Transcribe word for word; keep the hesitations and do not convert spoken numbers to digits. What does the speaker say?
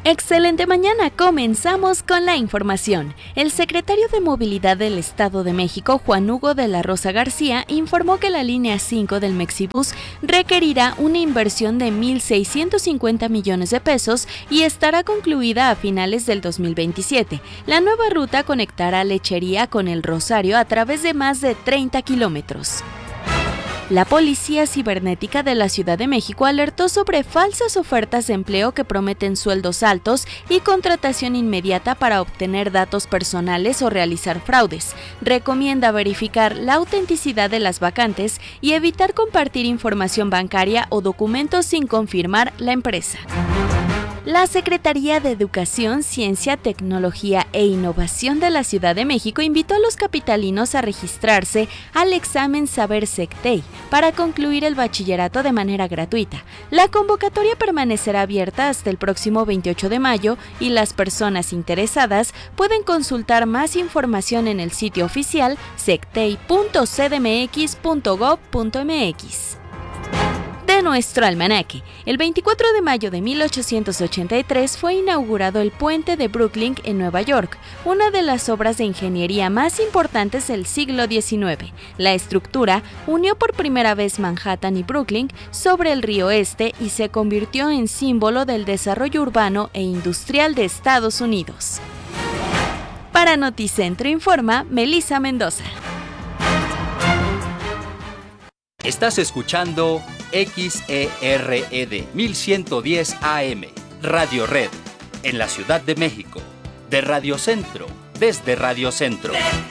Excelente mañana, comenzamos con la información. El secretario de Movilidad del Estado de México, Juan Hugo de la Rosa García, informó que la línea cinco del Mexibus requerirá una inversión de mil seiscientos cincuenta millones de pesos y estará concluida a finales del dos mil veintisiete. La nueva ruta conectará Lechería con El Rosario a través de más de treinta kilómetros. La Policía Cibernética de la Ciudad de México alertó sobre falsas ofertas de empleo que prometen sueldos altos y contratación inmediata para obtener datos personales o realizar fraudes. Recomienda verificar la autenticidad de las vacantes y evitar compartir información bancaria o documentos sin confirmar la empresa. La Secretaría de Educación, Ciencia, Tecnología e Innovación de la Ciudad de México invitó a los capitalinos a registrarse al examen Saber SecTey para concluir el bachillerato de manera gratuita. La convocatoria permanecerá abierta hasta el próximo veintiocho de mayo y las personas interesadas pueden consultar más información en el sitio oficial sectey punto c d m x punto gob punto m x. De nuestro almanaque, el veinticuatro de mayo de mil ochocientos ochenta y tres fue inaugurado el puente de Brooklyn en Nueva York, una de las obras de ingeniería más importantes del siglo diecinueve. La estructura unió por primera vez Manhattan y Brooklyn sobre el río Este y se convirtió en símbolo del desarrollo urbano e industrial de Estados Unidos. Para Noticentro informa Melissa Mendoza. Estás escuchando X E R E D mil ciento diez A M, Radio Red, en la Ciudad de México, de Radio Centro, desde Radio Centro.